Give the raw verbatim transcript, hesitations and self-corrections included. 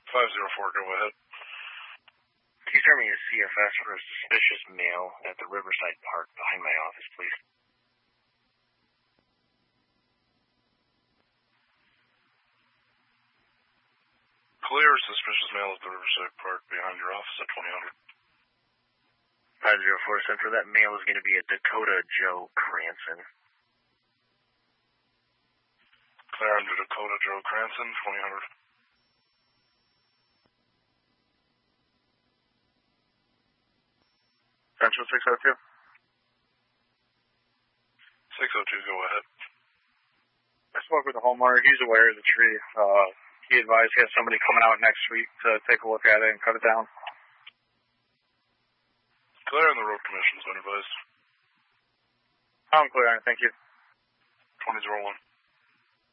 five zero four, go ahead. Can you turn me a C F S for a suspicious male at the Riverside Park behind my office, please? Clear suspicious male at the Riverside Park behind your office at twenty hundred. five zero four, so for that male is going to be a Dakota Joe Cranston. Clear under Dakota Joe Cranston, twenty hundred. Central six oh two. six oh two, go ahead. I spoke with the homeowner. He's aware of the tree. Uh, he advised he has somebody coming out next week to take a look at it and cut it down. Clear on the road commission's been advised. I'm clear on it, thank you. twenty oh one.